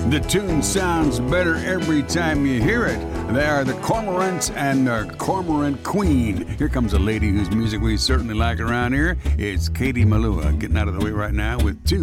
The tune sounds better every time you hear it. They are the Cormorants and the Cormorant Queen. Here comes a lady whose music we certainly like around here. It's Katie Malua getting out of the way right now with two